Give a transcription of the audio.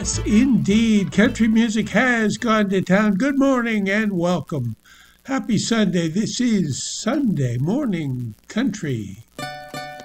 Yes, indeed. Country music has gone to town. Good morning and welcome. Happy Sunday. This is Sunday Morning Country.